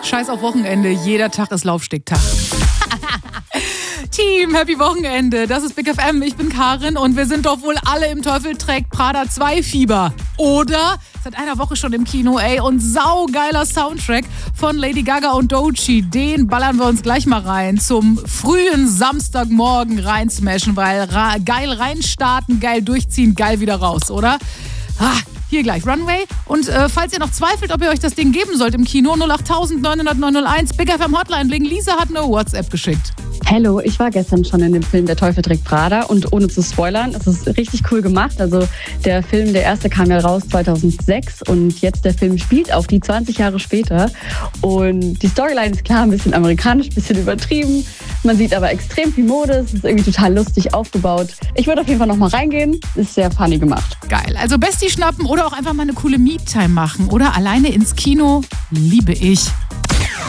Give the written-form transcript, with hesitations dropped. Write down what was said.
Scheiß auf Wochenende, jeder Tag ist Laufstegtag. Team, Happy Wochenende. Das ist Big FM, ich bin Karin und wir sind doch wohl alle im Teufel trägt Prada 2 Fieber. Oder? Seit einer Woche schon im Kino, ey. Und saugeiler Soundtrack von Lady Gaga und Doechii. Den ballern wir uns gleich mal rein. Zum frühen Samstagmorgen reinsmashen, weil geil reinstarten, geil durchziehen, geil wieder raus, oder? Hier gleich Runway. Und falls ihr noch zweifelt, ob ihr euch das Ding geben sollt im Kino, 08000 900 901, Big FM Hotline blinken. Lisa hat eine WhatsApp geschickt. Hallo, ich war gestern schon in dem Film Der Teufel trägt Prada und ohne zu spoilern, es ist richtig cool gemacht. Also der Film, der erste kam ja raus 2006 und jetzt der Film spielt auf die 20 Jahre später. Und die Storyline ist klar, ein bisschen amerikanisch, ein bisschen übertrieben. Man sieht aber extrem viel Mode, es ist irgendwie total lustig aufgebaut. Ich würde auf jeden Fall noch mal reingehen, ist sehr funny gemacht. Geil, also Bestie schnappen oder auch einfach mal eine coole Me-Time machen oder alleine ins Kino, liebe ich.